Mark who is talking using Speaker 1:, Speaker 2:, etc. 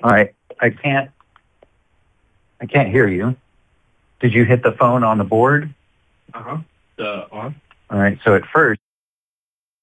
Speaker 1: All right. I can't hear you. Did you hit the phone on the board?
Speaker 2: The on.
Speaker 1: All right. So at first,